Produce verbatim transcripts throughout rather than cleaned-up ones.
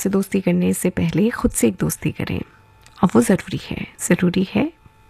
से दोस्ती करने से पहले खुद से एक दोस्ती करें, और वो ज़रूरी है ज़रूरी है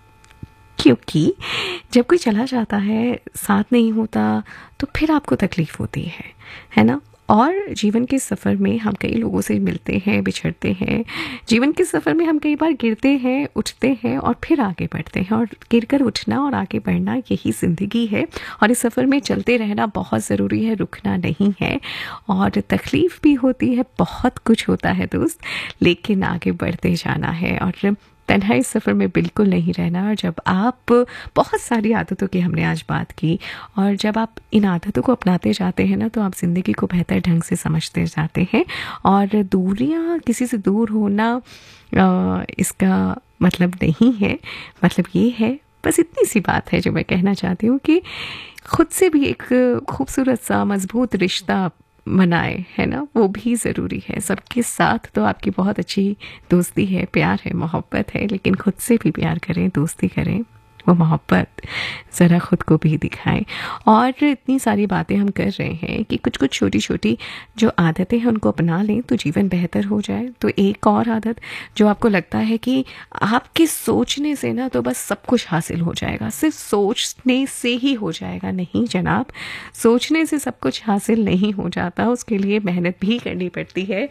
क्योंकि जब कोई चला जाता है, साथ नहीं होता, तो फिर आपको तकलीफ़ होती है है ना। और जीवन के सफ़र में हम कई लोगों से मिलते हैं, बिछड़ते हैं। जीवन के सफ़र में हम कई बार गिरते हैं, उठते हैं और फिर आगे बढ़ते हैं, और गिरकर उठना और आगे बढ़ना यही ज़िंदगी है। और इस सफ़र में चलते रहना बहुत ज़रूरी है, रुकना नहीं है। और तकलीफ़ भी होती है, बहुत कुछ होता है दोस्त, लेकिन आगे बढ़ते जाना है और तन्हाई सफ़र में बिल्कुल नहीं रहना। और जब आप बहुत सारी आदतों की हमने आज बात की, और जब आप इन आदतों को अपनाते जाते हैं ना, तो आप ज़िंदगी को बेहतर ढंग से समझते जाते हैं। और दूरियां, किसी से दूर होना आ, इसका मतलब नहीं है। मतलब ये है, बस इतनी सी बात है जो मैं कहना चाहती हूँ कि खुद से भी एक खूबसूरत सा मजबूत रिश्ता मनाए, है ना, वो भी ज़रूरी है। सबके साथ तो आपकी बहुत अच्छी दोस्ती है, प्यार है, मोहब्बत है, लेकिन खुद से भी प्यार करें, दोस्ती करें, वो मोहब्बत ज़रा खुद को भी दिखाएं। और इतनी सारी बातें हम कर रहे हैं कि कुछ कुछ छोटी छोटी जो आदतें हैं उनको अपना लें तो जीवन बेहतर हो जाए। तो एक और आदत जो आपको लगता है कि आपके सोचने से ना तो बस सब कुछ हासिल हो जाएगा, सिर्फ सोचने से ही हो जाएगा, नहीं जनाब, सोचने से सब कुछ हासिल नहीं हो जाता। उसके लिए मेहनत भी करनी पड़ती है,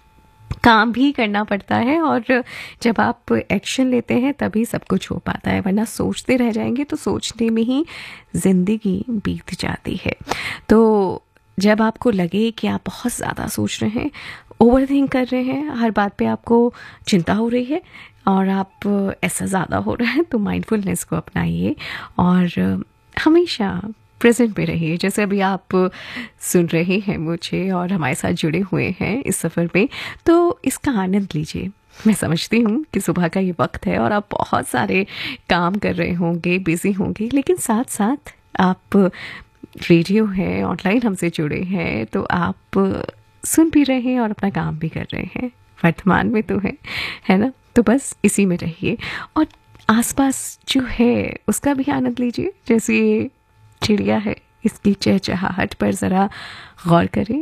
काम भी करना पड़ता है, और जब आप एक्शन लेते हैं तभी सब कुछ हो पाता है, वरना सोचते रह जाएंगे तो सोचने में ही ज़िंदगी बीत जाती है। तो जब आपको लगे कि आप बहुत ज़्यादा सोच रहे हैं, ओवर थिंक कर रहे हैं, हर बात पे आपको चिंता हो रही है और आप ऐसा ज़्यादा हो रहा है, तो माइंडफुलनेस को अपनाइए और हमेशा प्रेजेंट में रहिए। जैसे अभी आप सुन रहे हैं मुझे और हमारे साथ जुड़े हुए हैं इस सफ़र में, तो इसका आनंद लीजिए। मैं समझती हूँ कि सुबह का ये वक्त है और आप बहुत सारे काम कर रहे होंगे, बिज़ी होंगे, लेकिन साथ साथ आप रेडियो है, ऑनलाइन हमसे जुड़े हैं, तो आप सुन भी रहे हैं और अपना काम भी कर रहे हैं, वर्तमान में तो है है ना। तो बस इसी में रहिए और आसपास जो है उसका भी आनंद लीजिए। जैसे चिड़िया है, इसकी चहचहाहट पर ज़रा गौर करें।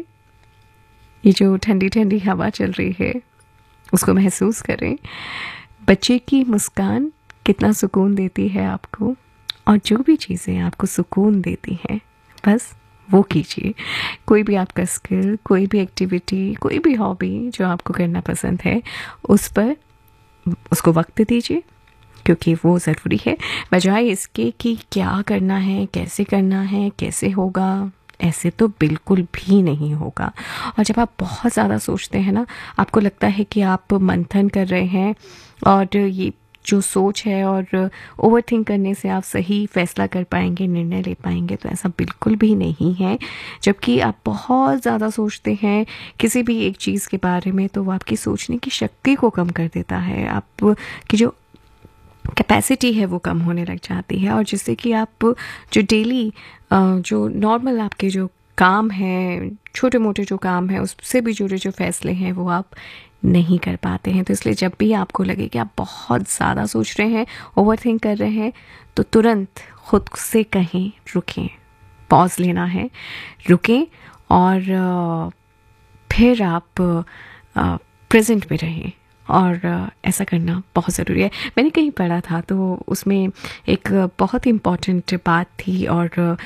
ये जो ठंडी ठंडी हवा चल रही है उसको महसूस करें। बच्चे की मुस्कान कितना सुकून देती है आपको, और जो भी चीज़ें आपको सुकून देती हैं बस वो कीजिए। कोई भी आपका स्किल, कोई भी एक्टिविटी, कोई भी हॉबी जो आपको करना पसंद है, उस पर उसको वक्त दीजिए, क्योंकि वो ज़रूरी है। बजाय इसके कि क्या करना है, कैसे करना है, कैसे होगा, ऐसे तो बिल्कुल भी नहीं होगा। और जब आप बहुत ज़्यादा सोचते हैं ना, आपको लगता है कि आप मंथन कर रहे हैं और ये जो सोच है और ओवर थिंक करने से आप सही फैसला कर पाएंगे, निर्णय ले पाएंगे, तो ऐसा बिल्कुल भी नहीं है। जबकि आप बहुत ज़्यादा सोचते हैं किसी भी एक चीज़ के बारे में, तो वो आपकी सोचने की शक्ति को कम कर देता है, आपकी जो कैपेसिटी है वो कम होने लग जाती है, और जिससे कि आप जो डेली जो नॉर्मल आपके जो काम हैं, छोटे मोटे जो काम हैं, उससे भी जुड़े जो फैसले हैं वो आप नहीं कर पाते हैं। तो इसलिए जब भी आपको लगे कि आप बहुत ज़्यादा सोच रहे हैं, ओवर थिंक कर रहे हैं, तो तुरंत खुद से कहें रुकें, पॉज लेना है, रुकें, और फिर आप प्रेजेंट में रहें। और ऐसा करना बहुत ज़रूरी है। मैंने कहीं पढ़ा था तो उसमें एक बहुत ही इम्पॉर्टेंट बात थी, और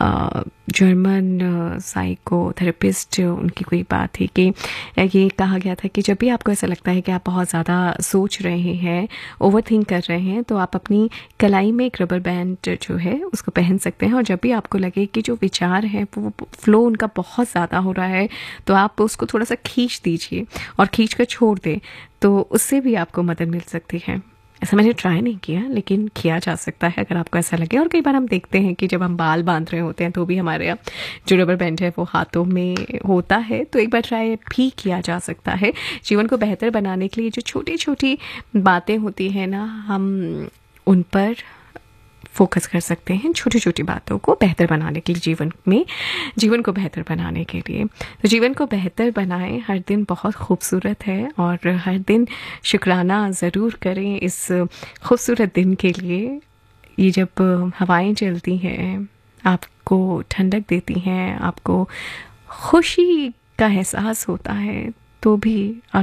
जर्मन साइकोथेरेपिस्ट उनकी कोई बात थी कि ये कहा गया था कि जब भी आपको ऐसा लगता है कि आप बहुत ज़्यादा सोच रहे हैं, ओवर थिंक कर रहे हैं, तो आप अपनी कलाई में एक रबर बैंड जो है उसको पहन सकते हैं, और जब भी आपको लगे कि जो विचार हैं वो फ्लो उनका बहुत ज़्यादा हो रहा है, तो आप उसको थोड़ा सा खींच दीजिए और खींच कर छोड़ दें, तो उससे भी आपको मदद मिल सकती है। ऐसा मैंने ट्राई नहीं किया, लेकिन किया जा सकता है अगर आपको ऐसा लगे। और कई बार हम देखते हैं कि जब हम बाल बांध रहे होते हैं तो भी हमारे यहाँ जो रबर बैंड है वो हाथों में होता है, तो एक बार ट्राई भी किया जा सकता है। जीवन को बेहतर बनाने के लिए जो छोटी छोटी बातें होती हैं ना, हम उन पर फोकस कर सकते हैं, छोटी छोटी बातों को बेहतर बनाने के लिए, जीवन में जीवन को बेहतर बनाने के लिए। तो जीवन को बेहतर बनाएं, हर दिन बहुत खूबसूरत है, और हर दिन शुक्राना ज़रूर करें इस खूबसूरत दिन के लिए। ये जब हवाएं चलती हैं, आपको ठंडक देती हैं, आपको खुशी का एहसास होता है, तो भी आप